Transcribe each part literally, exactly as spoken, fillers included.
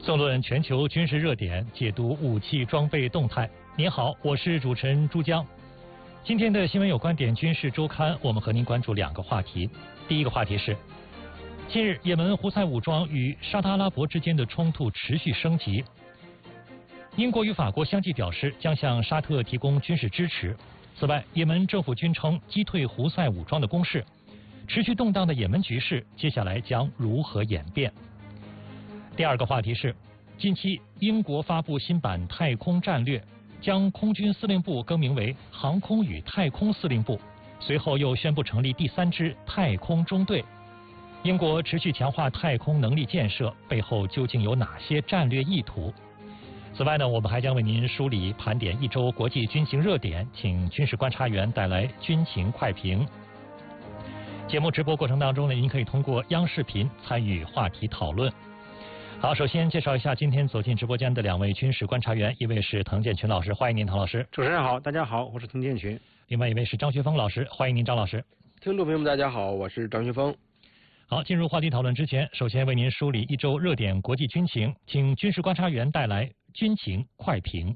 纵论全球军事热点，解读武器装备动态。您好，我是主持人朱江。今天的新闻有观点军事周刊，我们和您关注两个话题。第一个话题是，近日也门胡塞武装与沙特阿拉伯之间的冲突持续升级。英国与法国相继表示将向沙特提供军事支持。此外，也门政府军称击退胡塞武装的攻势。持续动荡的也门局势，接下来将如何演变？第二个话题是，近期英国发布新版太空战略，将空军司令部更名为航空与太空司令部，随后又宣布成立第三支太空中队。英国持续强化太空能力建设，背后究竟有哪些战略意图？此外呢，我们还将为您梳理盘点一周国际军情热点，请军事观察员带来军情快评。节目直播过程当中呢，您可以通过央视频参与话题讨论。好，首先介绍一下今天走进直播间的两位军事观察员，一位是滕建群老师，欢迎您，滕老师。 主持人好，大家好，我是滕建群。 另外一位是张学峰老师，欢迎您，张老师。 听众朋友们，大家好，我是张学峰。 好，进入话题讨论之前，首先为您梳理一周热点国际军情，请军事观察员带来军情快评。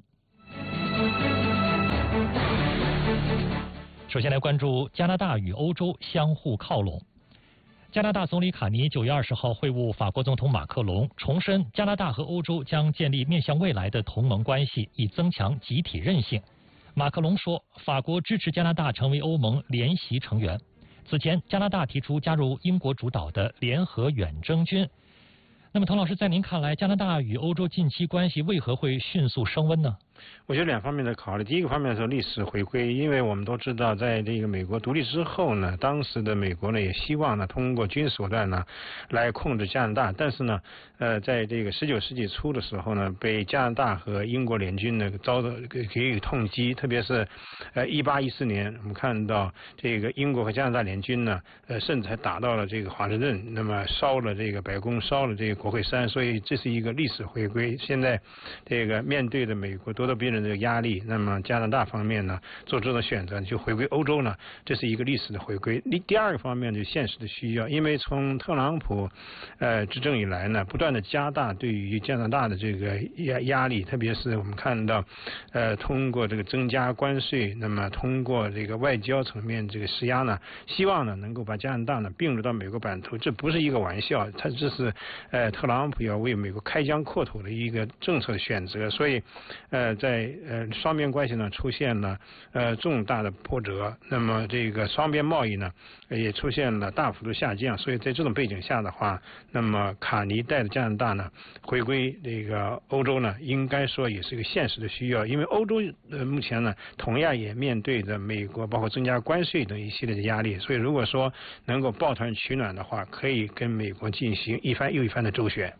首先来关注加拿大与欧洲相互靠拢。加拿大总理卡尼九月二十号会晤法国总统马克龙，重申加拿大和欧洲将建立面向未来的同盟关系，以增强集体韧性。马克龙说，法国支持加拿大成为欧盟联席成员。此前，加拿大提出加入英国主导的联合远征军。那么，滕老师，在您看来，加拿大与欧洲近期关系为何会迅速升温呢？ 我觉得两方面的考虑。第一个方面是历史回归，因为我们都知道，在这个美国独立之后呢，当时的美国呢也希望呢通过军事手段呢来控制加拿大，但是呢，呃，在这个十九世纪初的时候呢，被加拿大和英国联军呢遭到给予痛击，特别是呃一八一四年，我们看到这个英国和加拿大联军呢，呃，甚至还打到了这个华盛顿，那么烧了这个白宫，烧了这个国会山，所以这是一个历史回归。现在这个面对着美国咄咄逼人的这个压力，那么加拿大方面呢做这种选择，就回归欧洲呢，这是一个历史的回归。第二个方面就是现实的需要，因为从特朗普呃执政以来呢，不断的加大对于加拿大的这个压压力，特别是我们看到呃通过这个增加关税，那么通过这个外交层面这个施压呢，希望呢能够把加拿大呢并入到美国版图，这不是一个玩笑，它这是呃特朗普要为美国开疆扩土的一个政策的选择，所以呃在呃双边关系呢出现了呃重大的波折，那么这个双边贸易呢也出现了大幅度下降，所以在这种背景下的话，那么卡尼带着加拿大呢回归这个欧洲呢，应该说也是一个现实的需要，因为欧洲呃目前呢同样也面对着美国包括增加关税等一系列的压力，所以如果说能够抱团取暖的话，可以跟美国进行一番又一番的周旋。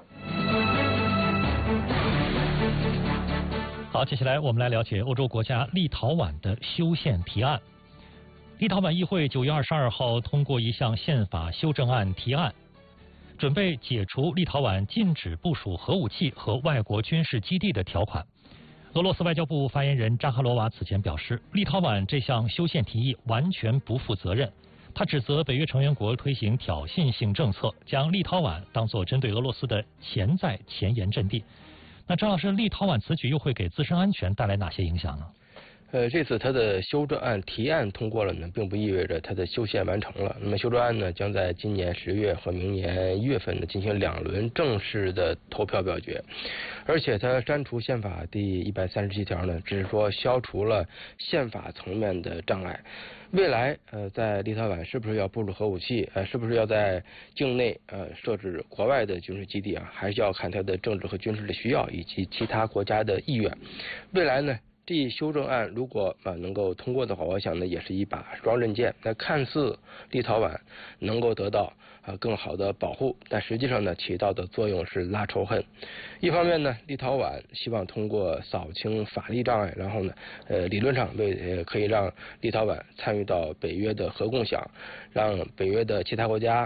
好，接下来我们来了解欧洲国家立陶宛的修宪提案。立陶宛议会九月二十二号通过一项宪法修正案提案，准备解除立陶宛禁止部署核武器和外国军事基地的条款。俄罗斯外交部发言人扎哈罗娃此前表示，立陶宛这项修宪提议完全不负责任。他指责北约成员国推行挑衅性政策，将立陶宛当作针对俄罗斯的潜在前沿阵地。那张老师，立陶宛此举又会给自身安全带来哪些影响呢？ 呃，这次它的修正案提案通过了呢，并不意味着它的修宪完成了。那么修正案呢，将在今年十月和明年一月份呢进行两轮正式的投票表决。而且它删除宪法第一百三十七条呢，只是说消除了宪法层面的障碍。未来呃，在立陶宛是不是要部署核武器？呃，是不是要在境内呃设置国外的军事基地啊？还是要看它的政治和军事的需要以及其他国家的意愿。未来呢？这一修正案如果啊能够通过的话，我想呢也是一把双刃剑。那看似立陶宛能够得到啊更好的保护，但实际上呢起到的作用是拉仇恨。一方面呢，立陶宛希望通过扫清法律障碍，然后呢呃理论上为呃可以让立陶宛参与到北约的核共享，让北约的其他国家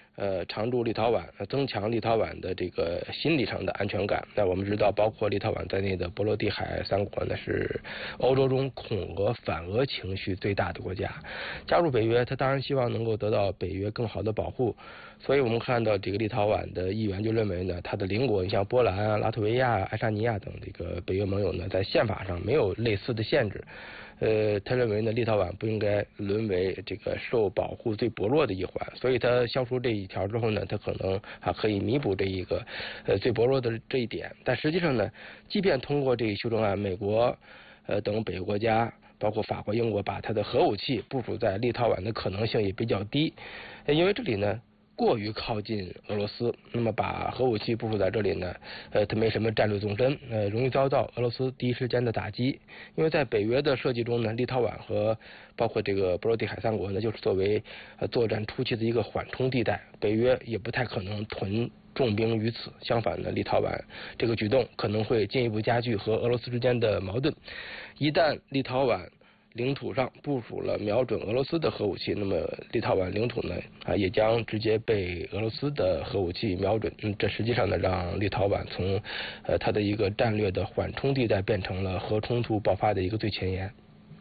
呃，常驻立陶宛，增强立陶宛的这个心理上的安全感。那我们知道，包括立陶宛在内的波罗的海三国呢，是欧洲中恐俄反俄情绪最大的国家。加入北约，他当然希望能够得到北约更好的保护。所以我们看到这个立陶宛的议员就认为呢，他的邻国，你像波兰啊、拉脱维亚、爱沙尼亚等这个北约盟友呢，在宪法上没有类似的限制。呃，他认为呢，立陶宛不应该沦为这个受保护最薄弱的一环，所以他消除这一条之后呢，他可能啊可以弥补这一个呃最薄弱的这一点。但实际上呢，即便通过这一修正案，美国呃等北约国家，包括法国、英国，把他的核武器部署在立陶宛的可能性也比较低，因为这里呢过于靠近俄罗斯，那么把核武器部署在这里呢，呃，它没什么战略纵深，呃，容易遭到俄罗斯第一时间的打击。因为在北约的设计中呢，立陶宛和包括这个波罗的海三国呢，就是作为呃作战初期的一个缓冲地带，北约也不太可能屯重兵于此。相反呢，立陶宛这个举动可能会进一步加剧和俄罗斯之间的矛盾。一旦立陶宛领土上部署了瞄准俄罗斯的核武器，那么立陶宛领土呢啊也将直接被俄罗斯的核武器瞄准。嗯，这实际上呢让立陶宛从呃它的一个战略的缓冲地带变成了核冲突爆发的一个最前沿。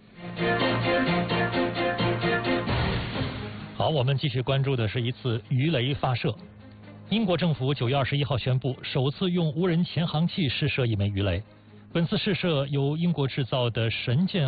好，我们继续关注的是一次鱼雷发射。英国政府九月二十一号宣布，首次用无人潜航器试射一枚鱼雷。本次试射由英国制造的神剑